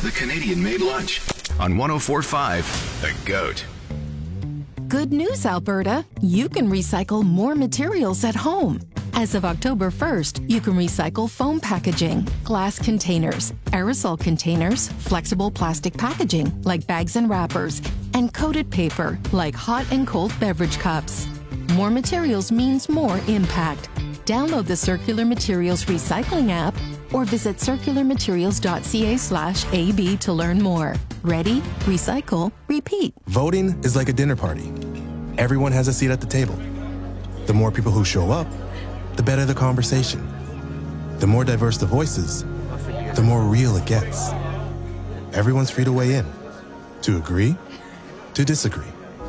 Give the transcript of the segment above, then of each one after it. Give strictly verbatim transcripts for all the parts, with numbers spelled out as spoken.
the Canadian-made lunch on one oh four point five The Goat. Good news, Alberta. You can recycle more materials at home. As of October first, you can recycle foam packaging, glass containers, aerosol containers, flexible plastic packaging like bags and wrappers, and coated paper like hot and cold beverage cups. More materials means more impact. Download the Circular Materials Recycling app or visit circularmaterials.ca slash AB to learn more. Ready? Recycle. Repeat. Voting is like a dinner party. Everyone has a seat at the table. The more people who show up, the better the conversation. The more diverse the voices, the more real it gets. Everyone's free to weigh in, to agree, to disagree.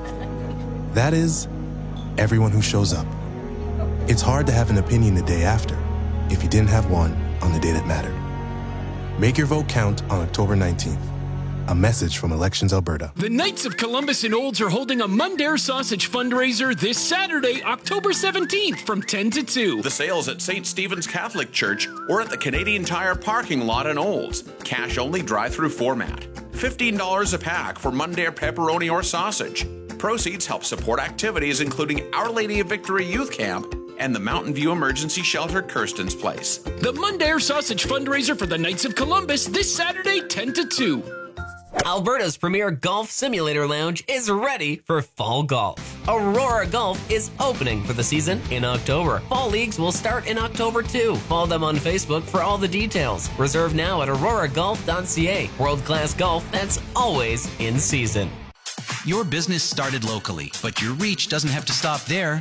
That is, everyone who shows up. It's hard to have an opinion the day after if you didn't have one on the day that mattered. Make your vote count on October nineteenth. A message from Elections Alberta. The Knights of Columbus in Olds are holding a Mundare Sausage fundraiser this Saturday, October seventeenth from ten to two. The sale's at Saint Stephen's Catholic Church or at the Canadian Tire parking lot in Olds. Cash only drive-through format. fifteen dollars a pack for Mundare pepperoni or sausage. Proceeds help support activities including Our Lady of Victory Youth Camp and the Mountain View Emergency Shelter Kirsten's Place. The Mundare Sausage fundraiser for the Knights of Columbus this Saturday, ten to two. Alberta's premier golf simulator lounge is ready for fall golf. Aurora Golf is opening for the season in October. Fall leagues will start in October too. Follow them on Facebook for all the details. Reserve now at aurora golf dot c a. World-class golf that's always in season. Your business started locally, but your reach doesn't have to stop there.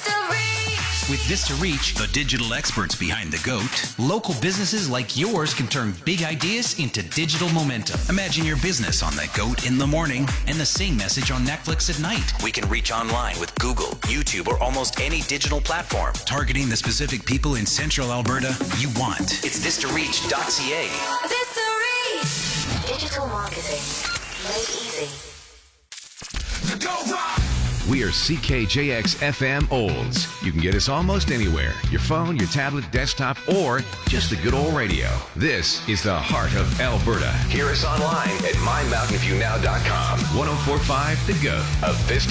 With Vista Reach, the digital experts behind The Goat, local businesses like yours can turn big ideas into digital momentum. Imagine your business on The Goat in the morning and the same message on Netflix at night. We can reach online with Google, YouTube, or almost any digital platform. Targeting the specific people in central Alberta you want. It's vista reach dot c a. Vista Reach! Digital marketing made easy. The Goat Rock! We are C K J X F M Olds. You can get us almost anywhere. Your phone, your tablet, desktop, or just the good old radio. This is the heart of Alberta. Hear us online at my mountain view now dot com. one oh four point five The Goat. A Vista